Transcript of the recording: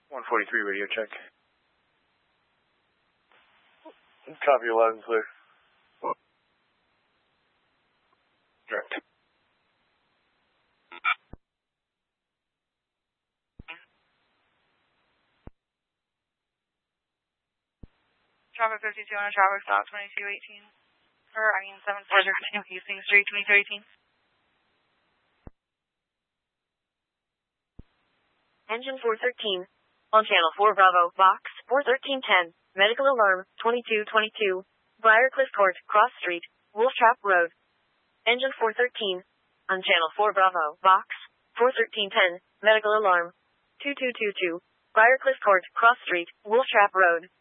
143 radio check. Copy, loud and clear. Direct. Traffic 52 on a traffic stop 2218. 740 Hastings Street 2318. Engine 413. On channel 4 Bravo, box 41310. Medical alarm 2222. Briarcliff Court, Cross Street, Wolf Trap Road. Engine 413. On channel 4 Bravo, box 41310. Medical alarm 2222. Briarcliff Court, Cross Street, Wolf Trap Road.